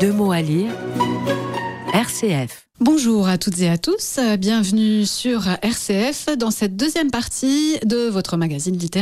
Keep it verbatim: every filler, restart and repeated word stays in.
Deux mots à lire, R C F. Bonjour à toutes et à tous, bienvenue sur R C F dans cette deuxième partie de votre magazine littéraire